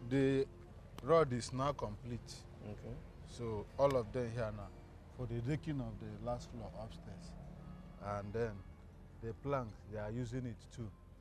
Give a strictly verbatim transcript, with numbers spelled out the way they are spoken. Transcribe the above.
The rod is now complete. Okay. So all of them here now for the decking of the last floor upstairs. And then the plank, they are using it too.